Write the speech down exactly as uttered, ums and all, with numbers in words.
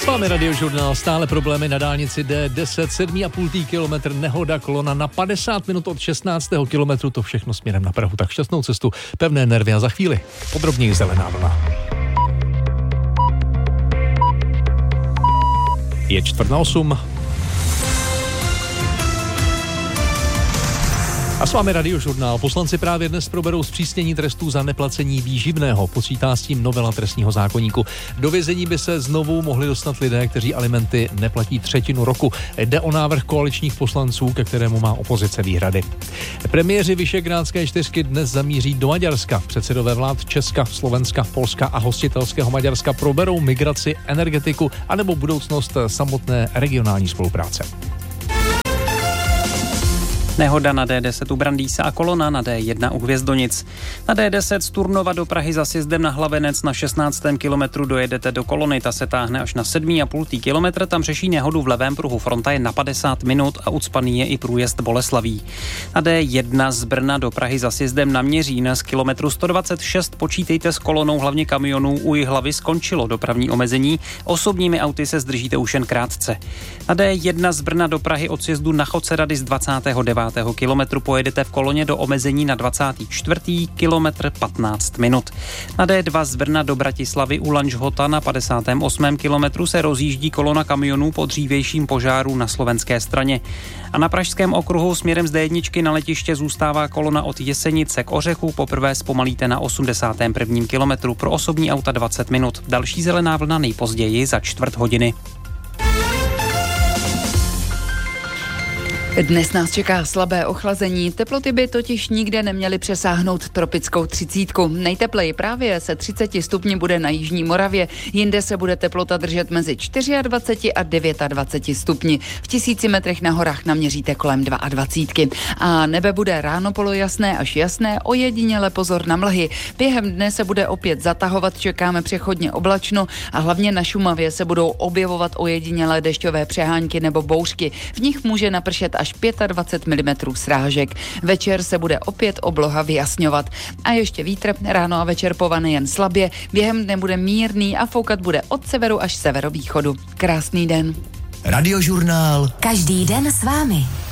S vámi Radiožurnál, stále problémy na dálnici D deset, sedm a půl kilometr, nehoda, kolona na padesát minut od šestnáctého kilometru, to všechno směrem na Prahu, tak šťastnou cestu, pevné nervy a za chvíli podrobněji zelená vlna. Je čtvrt na osm. A s vámi Radiožurnál. Poslanci právě dnes proberou zpřísnění trestů za neplacení výživného. Počítá s tím novela trestního zákoníku. Do vězení by se znovu mohli dostat lidé, kteří alimenty neplatí třetinu roku. Jde o návrh koaličních poslanců, ke kterému má opozice výhrady. Premiéři Visegrádské čtyřky dnes zamíří do Maďarska. Předsedové vlád Česka, Slovenska, Polska a hostitelského Maďarska proberou migraci, energetiku anebo budoucnnost samotné regionální spolupráce. Nehoda na D deset u Brandýsa a kolona na D jedna u Hvězdonic. Na D deset z Turnova do Prahy za sjezdem na Hlavenec na šestnáctém kilometru dojedete do kolony. Ta se táhne až na sedm a půl kilometr. Tam řeší nehodu v levém pruhu. Fronta je na padesát minut a ucpaný je i průjezd Boleslaví. Na D jedna z Brna do Prahy za sjezdem na Měřín z kilometru sto dvacet šest počítejte s kolonou hlavně kamionů. U Jihlavy skončilo dopravní omezení. Osobními auty se zdržíte už jen krátce. Na D jedna z Brna do Prahy od sjezdu na Chodce Rady z dvacátého devátého kilometru pojedete v koloně do omezení na dvacátý čtvrtý kilometr patnáct minut. Na D dva z Brna do Bratislavy u Lanžhota na padesátém osmém kilometru se rozjíždí kolona kamionů po dřívějším požáru na slovenské straně. A na pražském okruhu směrem z D jedna na letiště zůstává kolona od Jesenice k Ořechu. Poprvé zpomalíte na osmdesátém prvním kilometru, pro osobní auta dvacet minut. Další zelená vlna nejpozději za čtvrt hodiny. Dnes nás čeká slabé ochlazení, teploty by totiž nikde neměly přesáhnout tropickou třicítku. Nejtepleji právě se třicet stupni bude na jižní Moravě, jinde se bude teplota držet mezi dvacet čtyři a dvacet devět stupni. V tisíci metrech na horách naměříte kolem dvacet dva. A nebe bude ráno polojasné až jasné, ojediněle pozor na mlhy. Během dne se bude opět zatahovat, čekáme přechodně oblačno a hlavně na Šumavě se budou objevovat ojedinělé dešťové přehánky nebo bouřky. V nich může napršet až dvacet pět milimetrů srážek. Večer se bude opět obloha vyjasňovat. A ještě vítr, ráno a večer povane jen slabě, během dne bude mírný a foukat bude od severu až severovýchodu. Krásný den. Radiožurnál. Každý den s vámi.